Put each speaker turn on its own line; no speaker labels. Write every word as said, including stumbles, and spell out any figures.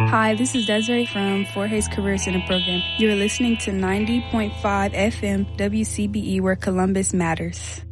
Hi, this is Desiree from Fort Hays Career Center program. You're listening to ninety point five F M W C B E, where Columbus matters.